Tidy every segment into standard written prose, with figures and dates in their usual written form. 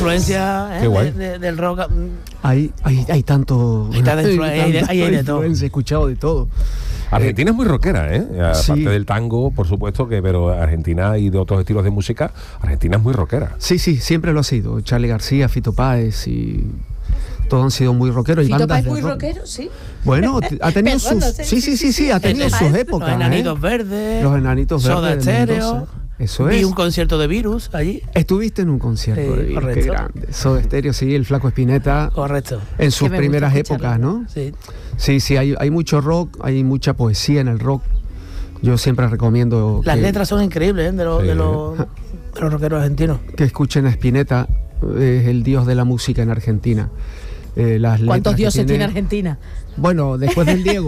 influencia del rock. Hay tanto. Hay de todo. He escuchado de todo. Argentina es muy rockera, sí. Aparte del tango, por supuesto, pero Argentina y de otros estilos de música, Argentina es muy rockera. Sí, siempre lo ha sido. Charly García, Fito Páez y todos han sido muy rockeros. ¿Fito Páez muy rockero? Sí. Bueno, ha tenido sus... Sí, ha tenido sus épocas. Los Enanitos Verdes. Los Enanitos Verdes. Soda Stereo. Eso es. Vi un concierto de Virus allí. Estuviste en un concierto de Virus, correcto. qué grande. Soda Stereo, sí, el Flaco Espineta. Correcto. En sus primeras épocas, ¿no? Sí. Sí, hay mucho rock, hay mucha poesía en el rock. Yo siempre recomiendo... Las letras son increíbles, de los rockeros argentinos. Que escuchen a Espineta, es el dios de la música en Argentina. ¿Cuántos dioses tiene Argentina? Bueno, después del Diego.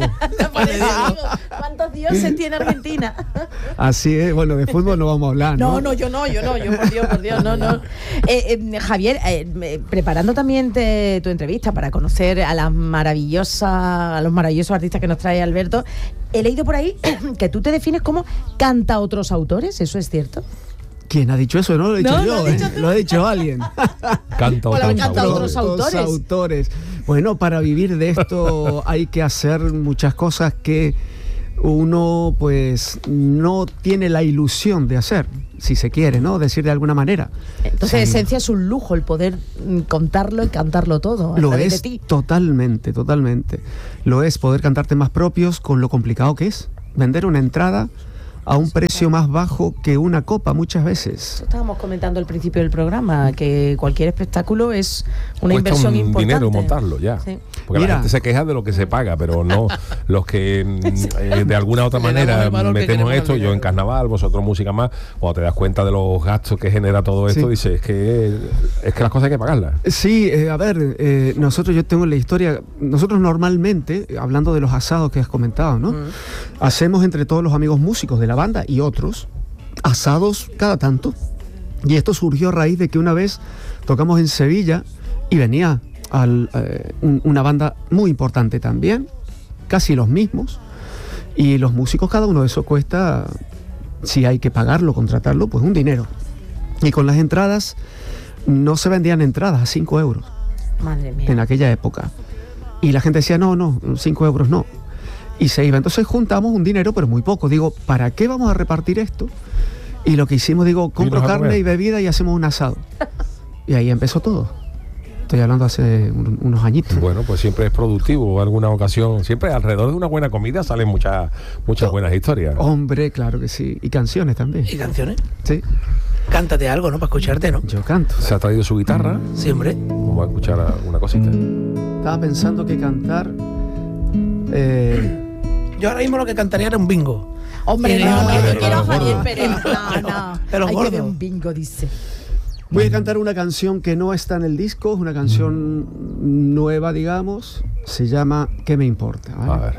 ¿Cuántos dioses tiene Argentina? Así es, bueno, de fútbol no vamos a hablar, ¿no? Yo por Dios, no. Javier, preparando también tu entrevista para conocer a los maravillosos artistas que nos trae Alberto, he leído por ahí que tú te defines como cantaotros autores, ¿eso es cierto? ¿Quién ha dicho eso? No lo he dicho yo, lo ha dicho alguien. Canta otros autores. Bueno, para vivir de esto hay que hacer muchas cosas que uno pues no tiene la ilusión de hacer, si se quiere, ¿no? Decir de alguna manera. Entonces, en esencia es un lujo el poder contarlo y cantarlo todo. Lo es, totalmente. Lo es poder cantar temas propios con lo complicado que es. Vender una entrada a un precio más bajo que una copa muchas veces. Eso estábamos comentando al principio del programa, que cualquier espectáculo es una cuesta inversión un importante. Dinero montarlo ya. Sí. Porque la gente se queja de lo que se paga, pero no los que de alguna otra manera metemos esto, yo en carnaval, vosotros música más, cuando te das cuenta de los gastos que genera todo esto, dices, es que las cosas hay que pagarlas. Sí, yo tengo la historia, nosotros normalmente, hablando de los asados que has comentado, ¿no? Hacemos entre todos los amigos músicos de la banda y otros asados cada tanto, y esto surgió a raíz de que una vez tocamos en Sevilla y venía una banda muy importante también, casi los mismos, y los músicos, cada uno de esos cuesta, si hay que pagarlo, contratarlo, pues un dinero, y con las entradas no se vendían entradas a 5 euros. Madre mía. En aquella época, y la gente decía no, 5 euros no, y se iba. Entonces juntamos un dinero, pero muy poco. Digo, ¿para qué vamos a repartir esto? Y lo que hicimos, compro carne y bebida y hacemos un asado. Y ahí empezó todo. Estoy hablando hace unos añitos. Bueno, pues siempre es productivo. Alguna ocasión, siempre alrededor de una buena comida salen muchas buenas historias. Hombre, claro que sí. Y canciones también. ¿Y canciones? Sí. Cántate algo, ¿no? Para escucharte, ¿no? Yo canto. ¿Se ha traído su guitarra? Sí, hombre. Vamos a escuchar alguna cosita. Estaba pensando que cantar... Yo ahora mismo lo que cantaría era un bingo. Hombre, yo quiero a Javier Pérez. Pero hay gordo. que ver un bingo, dice. Voy a cantar una canción que no está en el disco, es una canción nueva, digamos. Se llama ¿Qué me importa? ¿Vale? A ver.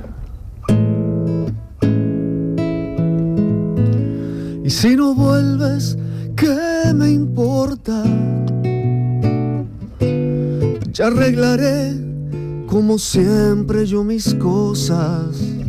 Y si no vuelves, ¿qué me importa? Ya arreglaré como siempre yo mis cosas.